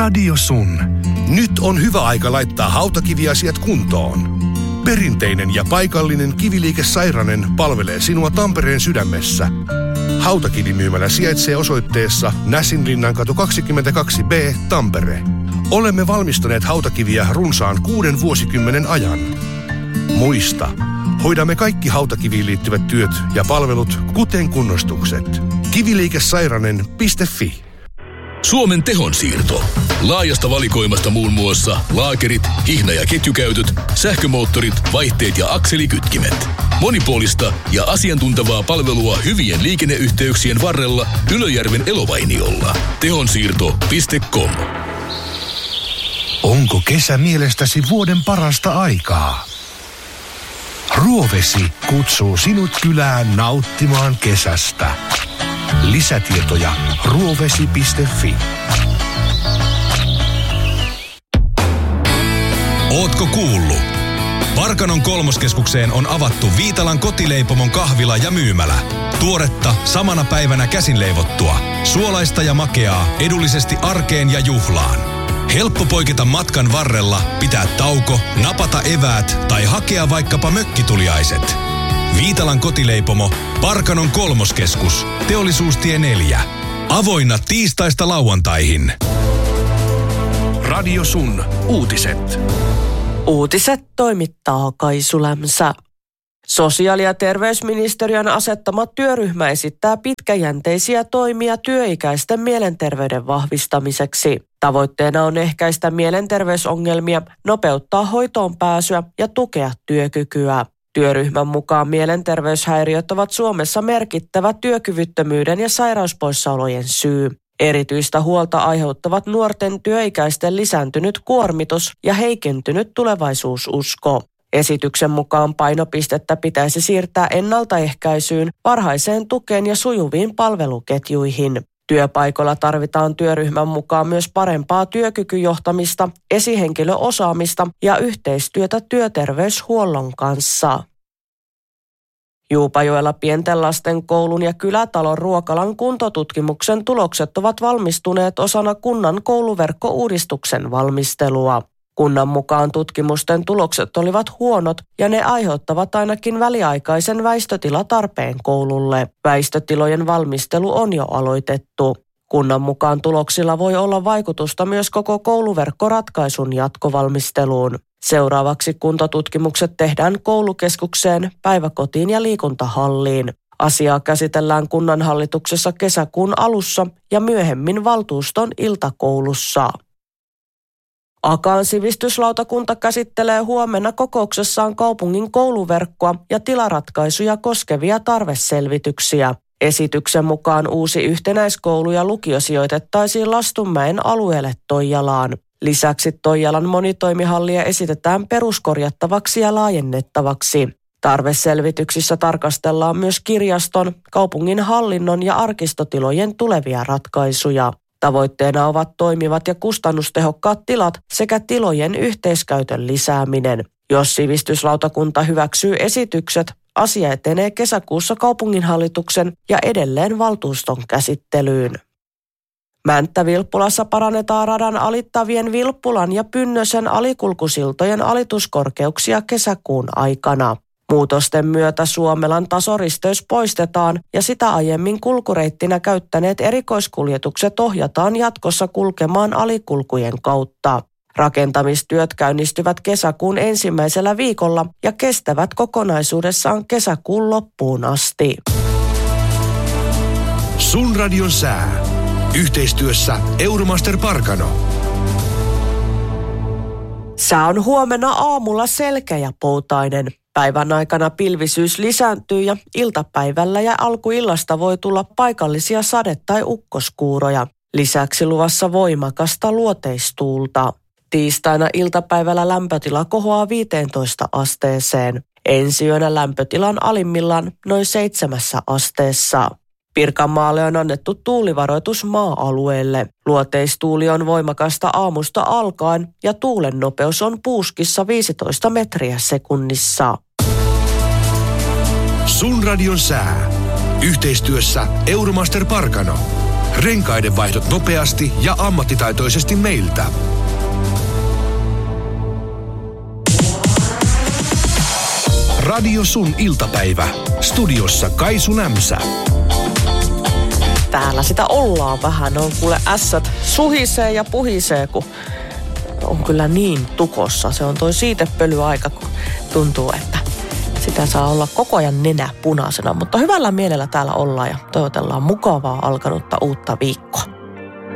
Radio Sun. Nyt on hyvä aika laittaa hautakiviasiat kuntoon. Perinteinen ja paikallinen Kiviliike Sairanen palvelee sinua Tampereen sydämessä. Hautakivimyymälä sijaitsee osoitteessa Näsinlinnankatu 22B, Tampere. Olemme valmistaneet hautakiviä runsaan 6 vuosikymmenen ajan. Muista, hoidamme kaikki hautakiviin liittyvät työt ja palvelut, kuten kunnostukset. Kiviliikesairanen.fi. Suomen tehonsiirto. Laajasta valikoimasta muun muassa laakerit, hihna- ja ketjukäytöt, sähkömoottorit, vaihteet ja akselikytkimet. Monipuolista ja asiantuntevaa palvelua hyvien liikenneyhteyksien varrella Ylöjärven Elovainiolla. Tehonsiirto.com. Onko kesä mielestäsi vuoden parasta aikaa? Ruovesi kutsuu sinut kylään nauttimaan kesästä. Lisätietoja ruovesi.fi. Ootko kuullut? Parkanon kolmoskeskukseen on avattu Viitalan kotileipomon kahvila ja myymälä. Tuoretta, samana päivänä käsin leivottua. Suolaista ja makeaa, edullisesti arkeen ja juhlaan. Helppo poiketa matkan varrella, pitää tauko, napata eväät tai hakea vaikkapa mökkituliaiset. Viitalan kotileipomo, Parkanon kolmoskeskus, Teollisuustie 4. Avoinna tiistaista lauantaihin. Radio Sun. Uutiset. Uutiset toimittaa Kaisu Lämsä. Sosiaali- ja terveysministeriön asettama työryhmä esittää pitkäjänteisiä toimia työikäisten mielenterveyden vahvistamiseksi. Tavoitteena on ehkäistä mielenterveysongelmia, nopeuttaa hoitoon pääsyä ja tukea työkykyä. Työryhmän mukaan mielenterveyshäiriöt ovat Suomessa merkittävä työkyvyttömyyden ja sairauspoissaolojen syy. Erityistä huolta aiheuttavat nuorten työikäisten lisääntynyt kuormitus ja heikentynyt tulevaisuususko. Esityksen mukaan painopistettä pitäisi siirtää ennaltaehkäisyyn, varhaiseen tukeen ja sujuviin palveluketjuihin. Työpaikoilla tarvitaan työryhmän mukaan myös parempaa työkykyjohtamista, esihenkilöosaamista ja yhteistyötä työterveyshuollon kanssa. Juupajoella pienten lasten koulun ja kylätalon ruokalan kuntotutkimuksen tulokset ovat valmistuneet osana kunnan kouluverkkouudistuksen valmistelua. Kunnan mukaan tutkimusten tulokset olivat huonot ja ne aiheuttavat ainakin väliaikaisen väistötilatarpeen koululle. Väistötilojen valmistelu on jo aloitettu. Kunnan mukaan tuloksilla voi olla vaikutusta myös koko kouluverkkoratkaisun jatkovalmisteluun. Seuraavaksi kuntotutkimukset tehdään koulukeskukseen, päiväkotiin ja liikuntahalliin. Asiaa käsitellään kunnanhallituksessa kesäkuun alussa ja myöhemmin valtuuston iltakoulussa. Akaan sivistyslautakunta käsittelee huomenna kokouksessaan kaupungin kouluverkkoa ja tilaratkaisuja koskevia tarveselvityksiä. Esityksen mukaan uusi yhtenäiskoulu ja lukio sijoitettaisiin Lastunmäen alueelle Toijalaan. Lisäksi Toijalan monitoimihallia esitetään peruskorjattavaksi ja laajennettavaksi. Tarveselvityksissä tarkastellaan myös kirjaston, kaupungin hallinnon ja arkistotilojen tulevia ratkaisuja. Tavoitteena ovat toimivat ja kustannustehokkaat tilat sekä tilojen yhteiskäytön lisääminen. Jos sivistyslautakunta hyväksyy esitykset, asia etenee kesäkuussa kaupunginhallituksen ja edelleen valtuuston käsittelyyn. Mänttä-Vilppulassa parannetaan radan alittavien Vilppulan ja Pynnösen alikulkusiltojen alituskorkeuksia kesäkuun aikana. Muutosten myötä Suomelan tasoristeys poistetaan ja sitä aiemmin kulkureittinä käyttäneet erikoiskuljetukset ohjataan jatkossa kulkemaan alikulkujen kautta. Rakentamistyöt käynnistyvät kesäkuun ensimmäisellä viikolla ja kestävät kokonaisuudessaan kesäkuun loppuun asti. Sun radion sää. Yhteistyössä Euromaster Parkano. Sää on huomenna aamulla selkeä ja poutainen. Päivän aikana pilvisyys lisääntyy ja iltapäivällä ja alkuillasta voi tulla paikallisia sade- tai ukkoskuuroja. Lisäksi luvassa voimakasta luoteistuulta. Tiistaina iltapäivällä lämpötila kohoaa 15 asteeseen. Ensi yönä lämpötilan alimmillaan noin 7 asteessa. Pirkanmaalle on annettu tuulivaroitus maa-alueelle. Luoteistuuli on voimakasta aamusta alkaen ja tuulen nopeus on puuskissa 15 metriä sekunnissa. Sun radion sää. Yhteistyössä Euromaster Parkano. Renkaiden vaihdot nopeasti ja ammattitaitoisesti meiltä. Radio Sun iltapäivä. Studiossa Kaisu Nämsä. Täällä sitä ollaan vähän. On kuule ässät suhisee ja puhisee, kun on kyllä niin tukossa. Se on toi siitepölyaika, kun tuntuu, että sitä saa olla koko ajan nenä punaisena. Mutta hyvällä mielellä täällä ollaan ja toivotellaan mukavaa alkanutta uutta viikkoa.